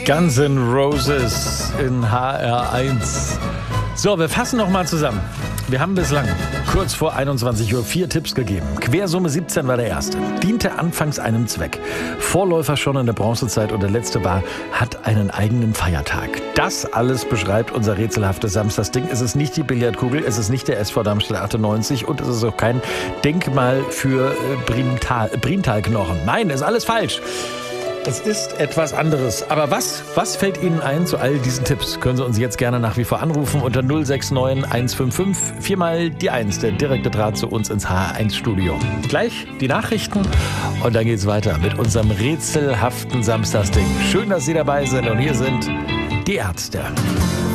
Guns N' Roses in HR1. So, wir fassen noch mal zusammen. Wir haben bislang kurz vor 21 Uhr 4 Tipps gegeben. Quersumme 17 war der erste. Diente anfangs einem Zweck. Vorläufer schon in der Bronzezeit und der letzte war, hat einen eigenen Feiertag. Das alles beschreibt unser rätselhaftes Samstagsding. Es ist nicht die Billardkugel, es ist nicht der SV Darmstadt 98 und es ist auch kein Denkmal für Prientalknochen. Nein, ist alles falsch. Es ist etwas anderes. Aber was fällt Ihnen ein zu all diesen Tipps? Können Sie uns jetzt gerne nach wie vor anrufen unter 069 155 4 die 1, der direkte Draht zu uns ins HR1-Studio. Gleich die Nachrichten und dann geht's weiter mit unserem rätselhaften Samstagsding. Schön, dass Sie dabei sind und hier sind die Ärzte.